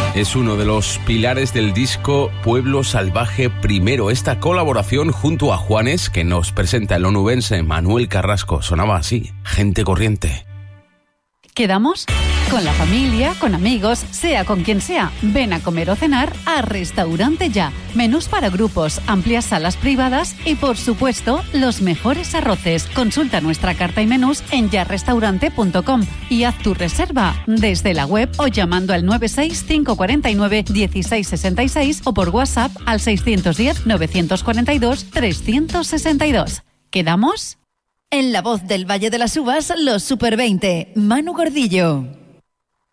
Es uno de los pilares del disco Pueblo Salvaje Primero. Esta colaboración junto a Juanes, que nos presenta el onubense Manuel Carrasco, sonaba así: Gente Corriente. ¿Quedamos? Con la familia, con amigos, sea con quien sea. Ven a comer o cenar a Restaurante Ya. Menús para grupos, amplias salas privadas y, por supuesto, los mejores arroces. Consulta nuestra carta y menús en yarrestaurante.com y haz tu reserva desde la web o llamando al 96-549-1666 o por WhatsApp al 610-942-362. ¿Quedamos? En la voz del Valle de las Uvas, los Super 20. Manu Gordillo.